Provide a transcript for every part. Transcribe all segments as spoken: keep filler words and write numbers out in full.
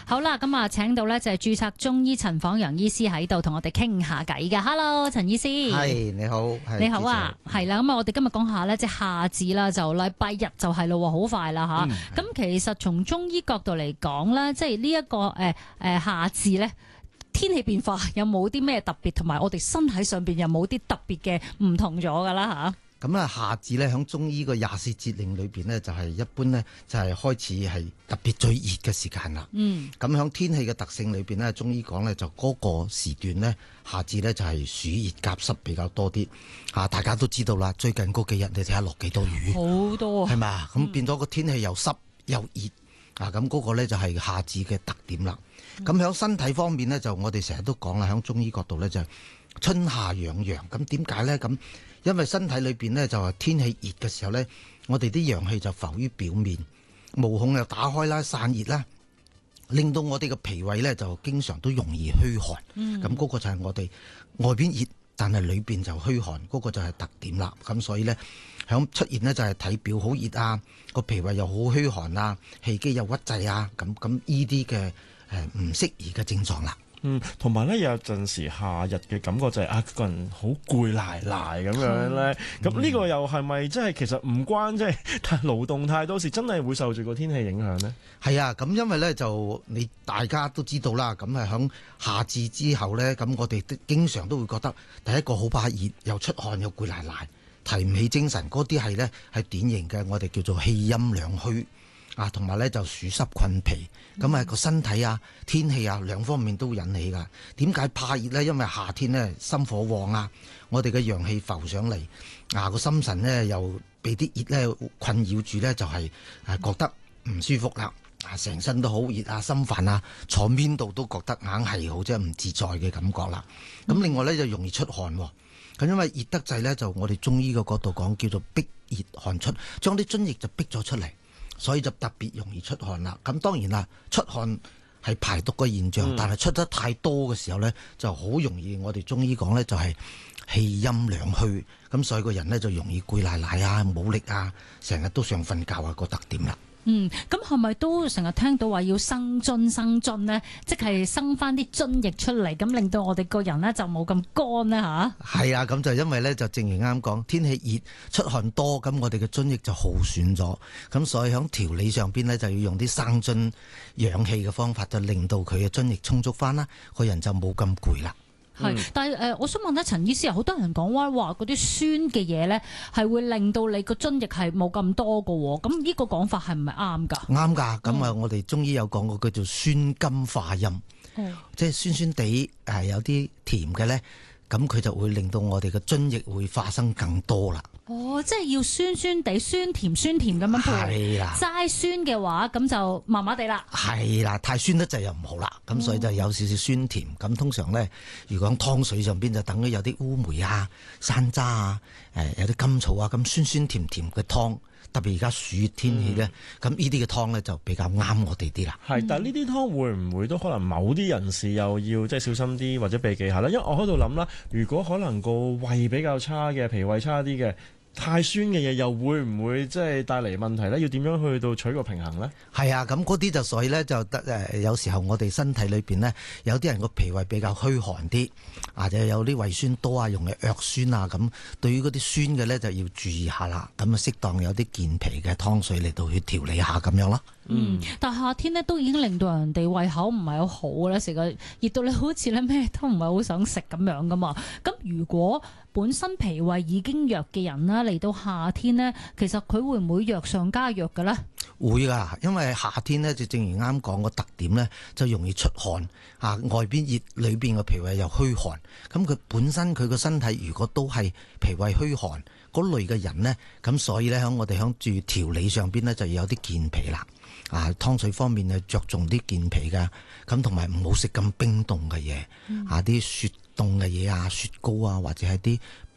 好啦，咁啊，請到咧就係註冊中醫陳晃陽醫師喺度同我哋傾下偈嘅。Hello，陳醫師。 係你好， 你好啊，係啦。咁啊，我哋今日講下咧，即係夏至啦，就禮拜日就係咯，好快啦吓。咁、嗯、其實從中醫角度嚟講咧，即係呢一個誒誒、呃呃、夏至咧，天氣變化有冇啲咩特別，同埋我哋身體上邊有冇啲特別嘅唔同咗噶啦吓？ 咁啊，夏至咧喺中醫個廿四節令裏邊呢，就係一般呢，就係開始係特別最熱嘅時間啦。嗯，咁喺天氣嘅特性裏邊呢，中醫講呢，就嗰個時段呢，夏至呢就係暑熱夾濕比較多啲。啊，大家都知道啦，最近嗰幾日你睇下落幾多雨， 好多係嘛？咁、嗯、變咗個天氣又濕又熱啊！咁嗰個呢，就係夏至嘅特點啦。咁、嗯、喺身體方面呢，就我哋成日都講啦，喺中醫角度呢，就係春夏養陽。咁點解呢？咁因為身體裏邊呢，就係天氣熱嘅時候呢，我哋啲陽氣就浮於表面，毛孔又打開啦，散熱啦，令到我哋嘅脾胃呢，就經常都容易虛寒。咁嗰、嗯、個就係我哋外邊熱，但係裏邊就虛寒，嗰、那個就係特點啦。咁所以呢，響出現呢，就係體表好熱啊，個脾胃又好虛寒啊，氣機又鬱滯啊，咁咁呢啲嘅誒唔適宜嘅症狀啦。 嗯，同埋咧有陣時夏日嘅感覺就係、是、啊個人好攰賴賴咁樣咧，咁呢、嗯、個又係咪即係其實唔關即係但係勞動太多時，真係會受住個天氣影響呢？ 係啊，咁因為咧就你大家都知道啦，咁係響夏至之後咧，咁我哋都經常都會覺得第一個好怕熱，又出汗又攰賴賴，提唔起精神，嗰啲係咧係典型嘅我哋叫做氣陰兩虛。啊，同埋咧就暑濕困脾，咁啊個身體啊、天氣啊兩方面都引起噶。點解怕熱呢？因為夏天呢，心火旺啊，我哋嘅陽氣浮上嚟，啊個心神呢又被啲熱咧困擾住呢，就係誒覺得唔舒服啦，啊成身都好熱啊，心煩啊，坐邊度都覺得硬係好即係唔自在嘅感覺啦。咁、嗯、另外咧就容易出汗，咁因為熱得滯呢，就我哋中醫嘅角度講叫做逼熱汗出，將啲津液就逼咗出嚟。所以就特別容易出汗啦。咁當然啦，出汗係排毒嘅現象，嗯、但係出得太多嘅時候呢，就好容易我哋中醫講呢，就係氣陰兩虛，咁所以個人呢，就容易攰賴賴啊、冇力啊，成日都想瞓覺啊，個特點啦。 嗯，咁係咪都成日聽到話要生津生津呢？即係生翻啲津液出嚟，咁令到我哋個人呢就冇咁乾呢？吓？係啊，咁就因為呢，就正如啱講，天氣熱出汗多，咁我哋嘅津液就耗損咗，咁所以喺調理上邊呢，就要用啲生津養氣嘅方法，就令到佢嘅津液充足翻啦，個人就冇咁攰啦。 係，但係誒、呃，我想問咧，陳醫師啊，好多人講話話嗰啲酸嘅嘢咧，係會令到你個津液係冇咁多噶，咁呢個講法係唔係啱噶？啱噶， 咁啊，我哋中醫有講過叫做酸甘化陰，嗯、即係酸酸地係有啲甜嘅咧，咁佢就會令到我哋嘅津液會發生更多啦。 哦，即係要酸酸地、酸甜酸甜咁樣配， 係啦。齋酸嘅話，咁就麻麻地啦。 係啦，太酸得滯又唔好啦。咁、嗯、所以就有少少酸甜。咁通常咧，如果喺湯水上邊就等於有啲烏梅啊、山楂啊、誒有啲甘草啊，咁酸酸甜甜嘅湯。特別而家暑熱天氣咧，咁、嗯、呢啲嘅湯咧就比較啱我哋啲啦。 係，但係呢啲湯會唔會都可能某啲人士又要即係小心啲或者避忌下咧？因為我喺度諗啦，如果可能個胃比較差嘅、脾胃差啲嘅。太酸嘅嘢又會唔會即係帶嚟問題咧？要點樣去到取個平衡咧？ 係啊，咁嗰啲就所以咧就得誒，有時候我哋身體裏邊呢，有啲人個脾胃比較虛寒啲，或者有啲胃酸多啊，用嚟藥酸啊，咁對於嗰啲酸嘅咧就要注意下啦。咁啊，適當有啲健脾嘅湯水嚟到去調理下咁樣咯。 嗯，但係夏天呢，都已經令到人哋胃口唔係好好咧，成個熱到你好似咧咩都唔係好想食咁樣噶嘛。咁如果本身脾胃已經弱嘅人啦，嚟到夏天呢，其實佢會唔會弱上加弱嘅咧？ 會噶，因為夏天呢，就正如啱講個特點呢，就容易出汗啊，外邊熱，裏邊個脾胃又虛寒。咁佢本身佢個身體如果都係脾胃虛寒嗰類嘅人呢，咁所以呢，喺我哋喺住調理上邊呢，就要有啲健脾啦。啊，湯水方面呢，着重啲健脾噶，咁同埋唔好食咁冰凍嘅嘢，嗯、啊啲雪凍嘅嘢啊，雪糕啊，或者係啲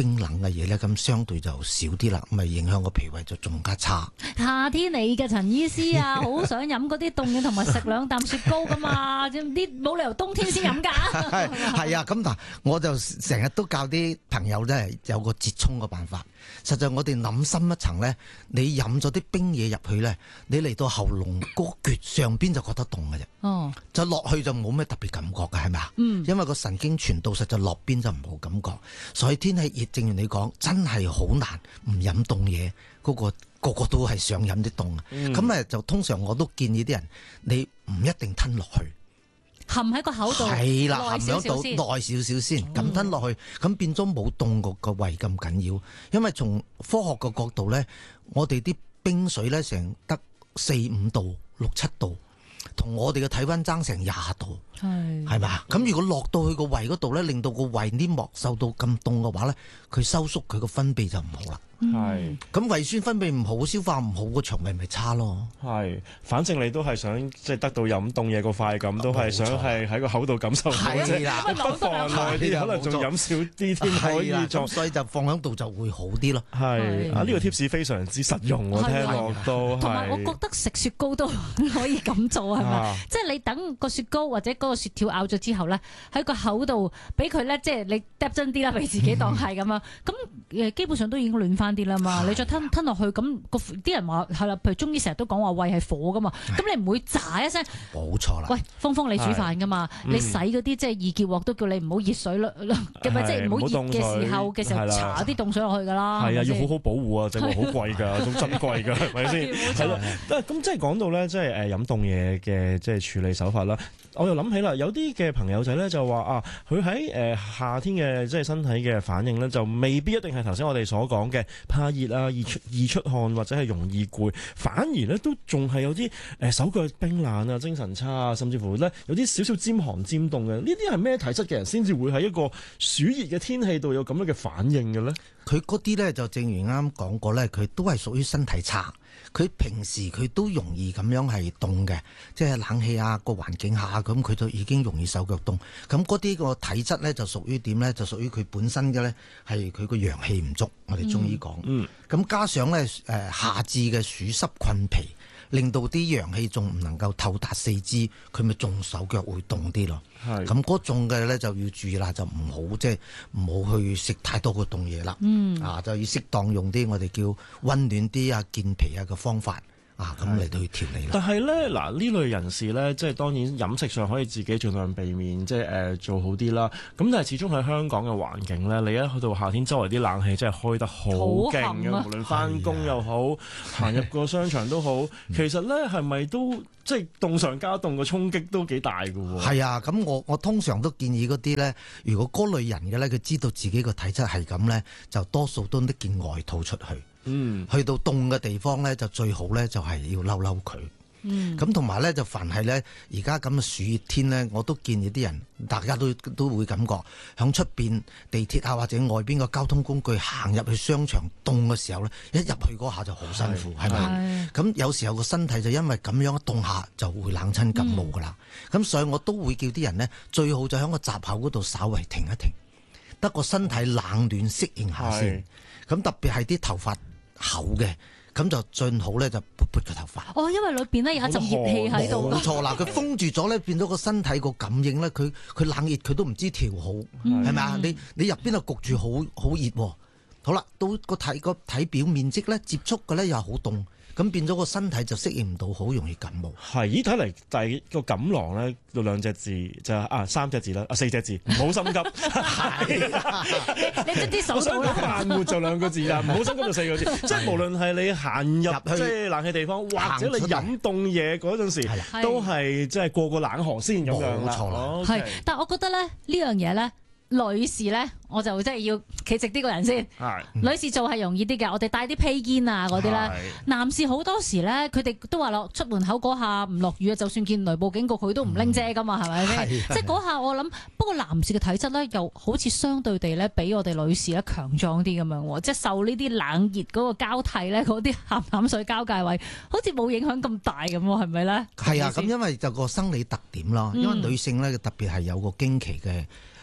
冰冷嘅嘢咧，咁相對就少啲啦，咁咪影響個脾胃就仲加差。 夏天嚟嘅陳醫師啊，好想飲嗰啲凍嘅，同埋食兩啖雪糕噶嘛，啲冇理由冬天先飲㗎。 係係啊，咁嗱，我就成日都教啲朋友咧有個折衷嘅辦法。實際我哋諗深一層咧，你飲咗啲冰嘢入去咧，你嚟到喉嚨嗰橛上邊就覺得凍嘅啫。 哦， 就落去就冇咩特別感覺嘅，係咪啊？ 嗯， 因為個神經傳導實就落邊就冇感覺，所以天氣熱，正如你講，真係好難唔飲凍嘢。嗰、個個個都係想飲啲凍啊。咁咧、嗯、就通常我都建議啲人，你唔一定吞落去。 含喺個口度， 係啦， 耐少少先， 耐少少先，咁吞落去，咁變咗冇凍個個胃咁緊要。因為從科學嘅角度咧，我哋啲冰水咧成得四五度、六七度，同我哋嘅體溫爭成廿度，係係嘛？咁如果落到去個胃嗰度咧，令到個胃黏膜受到咁凍嘅話咧，佢收縮佢個分泌就唔好啦。 係， 咁胃酸分泌唔好，消化唔好，個腸胃咪差咯。 係，反正你都係想即係得到飲凍嘢個快感，都係想係喺個口度感受到啫。你不妨耐啲，可能仲飲少啲添，可以做， 所以就放喺度就會好啲咯。 係啊，呢個 tips 非常之實用，我聽落都係。 同埋我覺得食雪糕都可以咁做，係咪？即係你等個雪糕或者嗰個雪條咬咗之後咧，喺個口度俾佢咧，即係你嗒真啲啦，俾自己當係咁樣。咁誒基本上都已經暖翻啲啦嘛，你再吞吞落去，咁個啲人話係啦，譬如中醫成日都講話胃係火噶嘛，咁你唔會炸一聲， 冇錯啦。 喂，峰峰你煮飯噶嘛，你洗嗰啲即係易潔鑊都叫你唔好熱水咯，咁咪即係唔好熱嘅時候嘅時候搽啲凍水落去噶啦。 係啊，要好好保護啊，隻鑊好貴㗎，仲珍貴㗎，係咪先？係咯，咁即係講到咧，即係誒飲凍嘢嘅即係處理手法啦。我又諗起啦，有啲嘅朋友仔咧就話啊，佢喺誒夏天嘅即係身體嘅反應咧，就未必一定係頭先我哋所講嘅怕熱啊、易出易出汗或者係容易攰，反而咧都仲係有啲誒手腳冰冷啊、精神差啊，甚至乎咧有啲少少尖寒尖凍嘅。呢啲係咩體質嘅人先至會喺一個暑熱嘅天氣度有咁樣嘅反應嘅咧？ 佢嗰啲咧就正如啱講過咧，佢都係屬於身體差。佢平時佢都容易咁樣係凍嘅，即係冷氣啊個環境下咁，佢就已經容易手腳凍。咁嗰啲個體質咧就屬於點咧？就屬於佢本身嘅咧係佢個陽氣唔足。我哋中醫講，嗯，咁加上咧誒夏至嘅暑濕困脾，令到啲陽氣仲唔能夠透達四肢，佢咪仲手腳會凍啲咯。係咁嗰種嘅咧就要注意啦，就唔好即係唔好去食太多個凍嘢啦。嗯，啊就要適當用啲我哋叫溫暖啲啊健脾啊嘅方法啊，咁嚟到去調理啦。 但係咧嗱呢類人士咧，即係當然飲食上可以自己盡量避免，即係誒、呃、做好啲啦。咁但係始終喺香港嘅環境咧，你一去到夏天，周圍啲冷氣真係開得好勁嘅，啊、無論翻工又好，行入個商場都好，其實咧係咪都？即係凍上加凍嘅衝擊都幾大㗎喎。 係啊，咁我我通常都建議嗰啲咧，如果嗰類人嘅咧，佢知道自己個體質係咁咧，就多數都拎件外套出去。嗯，去到凍嘅地方咧，就最好咧就係要嬲嬲佢。嗯，咁同埋咧就凡係咧而家咁嘅暑熱天咧，我都建議啲人，大家都都會感覺響出邊地鐵啊或者外邊個交通工具行入去商場凍嘅時候咧，一入去嗰下就好辛苦，係咪？咁有時候個身體就因為咁樣一凍下就會冷親感冒噶啦。咁、嗯、所以我都會叫啲人呢，最好就喺個閘口嗰度稍微停一停，得個身體冷暖適應下先。咁特別係啲頭髮厚嘅。咁就最好咧，就撥撥個頭髮。 哦，因為裏邊咧有一陣熱氣喺度。 冇錯啦，佢封住咗咧，變咗個身體個感應咧，佢佢冷熱佢都唔知調好，係咪啊？你你入邊就焗住好好熱喎。好啦，到個體個體表面積咧接觸嘅咧又好凍。咁變咗個身體就適應唔到，好容易感冒。 係，咦？睇嚟第個錦囊咧，到兩隻字就啊三隻字啦，啊四隻字，唔好心急。係， 你你啲手到啦。 慢活就兩個字啦，唔好心急就四個字。即係無論係你行入即係冷氣地方，或者你飲凍嘢嗰陣時，都係即係過個冷河先咁樣啦。冇錯啦。 係，但係我覺得咧呢樣嘢咧。女士咧，我就真係要企直啲個人先。係，女士做係容易啲嘅，我哋帶啲披肩啊嗰啲咧。男士好多時咧，佢哋都話落出門口嗰下唔落雨啊，就算見雷暴警告，佢都唔拎遮噶嘛，係咪先？即係嗰下我諗，不過男士嘅體質咧，又好似相對地咧，比我哋女士咧強壯啲咁樣喎。即係受呢啲冷熱嗰個交替咧，嗰啲鹹淡水交界位，好似冇影響咁大咁喎，係咪咧？ 係啊，咁因為就個生理特點咯，因為女性咧特別係有個經期嘅。誒、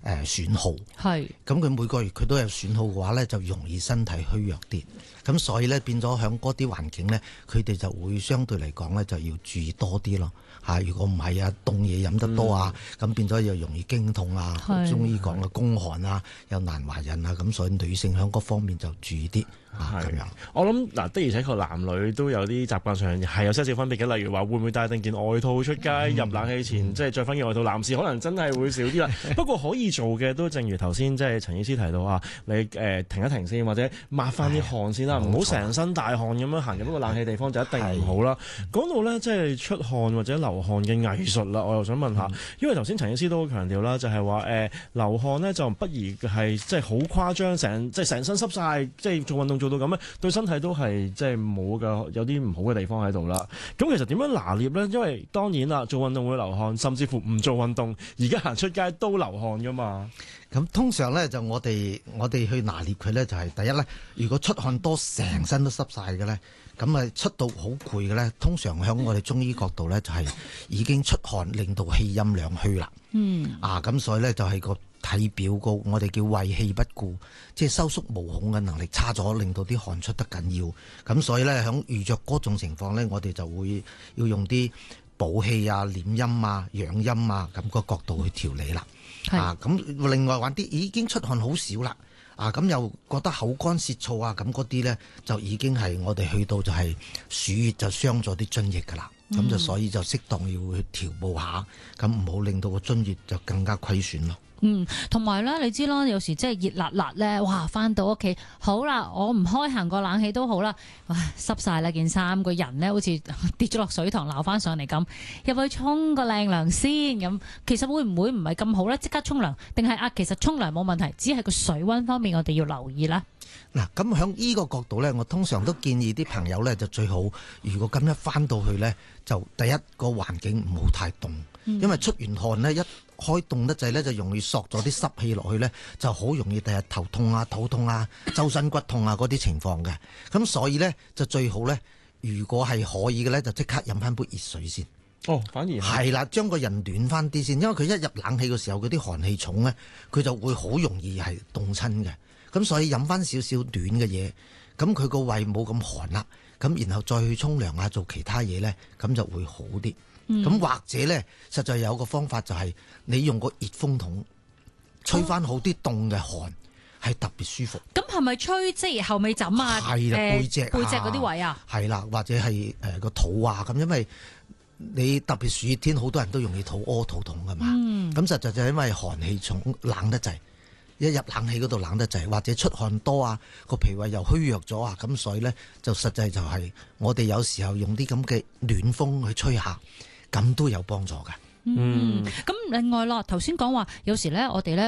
誒損耗。 係。 咁佢每個月佢都有損耗嘅話咧，就容易身體虛弱啲。咁所以咧變咗喺嗰啲環境咧，佢哋就會相對嚟講咧就要注意多啲咯。嚇，如果唔係啊，凍嘢飲得多啊，咁、嗯、變咗又容易經痛啊，中醫講嘅宮寒啊，又難懷孕啊，咁所以女性喺嗰方面就注意啲。係咁樣， 我諗嗱的而且確男女都有啲習慣上係有些少分別嘅，例如話會唔會帶定件外套出街、嗯、入冷氣前，即係着翻件外套。男士可能真係會少啲啦。不過可以做嘅都正如頭先即係陳醫師提到啊，你誒、呃、停一停先，或者抹翻啲汗先啦，唔好成身大汗咁樣行入一個冷氣地方就一定唔好啦。講到呢，即係出汗或者流汗嘅藝術啦，我又想問下，嗯、因為頭先陳醫師都強調啦，就係話誒流汗呢，就不宜係即係好誇張，成即係成身濕晒，即係做運動做到咁咧，對身體都係即係冇嘅，有啲唔好嘅地方喺度啦。咁其實點樣拿捏呢？因為當然啦，做運動會流汗，甚至乎唔做運動，而家行出街都流汗噶嘛。 咁通常咧就我哋我哋去拿捏佢咧，就係第一咧，如果出汗多，成身都濕晒嘅咧，咁啊出到好攰嘅咧，通常喺我哋中醫角度咧就係已經出汗，令到氣陰兩虛啦。嗯。啊，咁所以咧就係個體表個我哋叫衛氣不固，即係收縮毛孔嘅能力差咗，令到啲汗出得緊要。咁所以咧喺遇着嗰種情況咧，我哋就會要用啲補氣啊、斂陰啊、養陰啊咁個角度去調理啦。啊，咁另外玩啲已經出汗好少啦，啊咁又覺得口乾舌燥啊，咁嗰啲咧就已經係我哋去到就係暑熱就傷咗啲津液噶啦，咁、嗯、就所以就適當要去調補下，咁唔好令到個津液就更加虧損咯。 嗯，同埋咧，你知啦，有時即係熱辣辣咧，哇！翻到屋企好啦，我唔開行個冷氣都好啦，哇！濕晒啦件衫，個人咧好似跌咗落水塘撈翻上嚟咁，入去沖個靚涼先咁。其實會唔會唔係咁好咧？即刻沖涼定係啊？其實沖涼冇問題，只係個水溫方面我哋要留意啦。 嗱，咁喺呢個角度咧，我通常都建議啲朋友咧就最好，如果咁一翻到去咧，就第一個環境唔好太凍，嗯、因為出完汗咧一開凍得滯咧，就容易索咗啲濕氣落去咧，就好容易第日頭痛啊、肚痛啊、周身骨痛啊嗰啲情況嘅。咁所以咧就最好咧，如果係可以嘅咧，就即刻飲翻杯熱水先。 哦，反而係啦，將個人暖翻啲先，因為佢一入冷氣嘅時候，嗰啲寒氣重咧，佢就會好容易係凍親嘅。咁所以飲翻少少暖嘅嘢，咁佢個胃冇咁寒啦，咁然後再去沖涼啊，做其他嘢咧，咁就會好啲。咁、嗯、或者咧，實在有個方法就係你用個熱風筒吹翻好啲凍嘅汗，係、哦、特別舒服。咁係咪吹即係後尾枕啊？係啦，背脊、啊、背脊嗰啲位啊？係啦，或者係誒個肚啊咁，因為你特別暑熱天，好多人都容易肚屙、肚痛噶嘛。咁、嗯、實在就係因為寒氣重、冷得滯。一入冷氣嗰度冷得滯，或者出汗多啊，個脾胃又虛弱咗啊，咁所以咧就實際就係我哋有時候用啲咁嘅暖風去吹下，咁都有幫助㗎。嗯，咁另外咯，頭先講話有時咧，我哋咧。